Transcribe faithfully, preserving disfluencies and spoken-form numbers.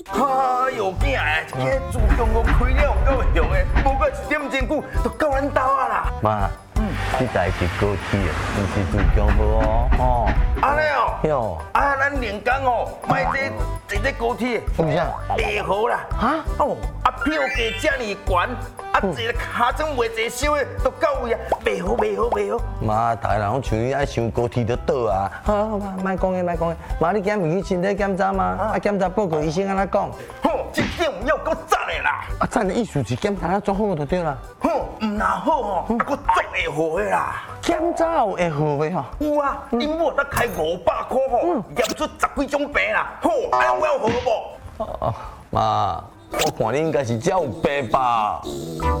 哎呦囝诶，这自强我开了够会用诶，无过一点钟久就到咱兜啊啦。 妈，嗯，这台是高铁的，不是自强无哦。哦， 安尼哦。 哟， 啊，咱连工哦，买这坐这高铁， 为啥？ 会好啦。 啊？ 哦，啊票价这么悬，啊坐个卡装袂坐少的，都到位啊，袂好袂好袂好。 妈，大人拢像你爱上高铁就倒啊！好，好妈，莫讲诶，莫讲诶。妈，你今日去身体检查吗？啊，检查报告医生安怎讲？ 吼，这点要够赞的啦。 啊，咱的意思是检查啊做好就对啦。 吼，唔若好吼，啊，佫足会好的啦。 检查有会好的吼。 有啊，因某得开五百块吼，验出十几种病啦。吼，安尼有好无？ 哦，妈，我看你应该是只有病吧。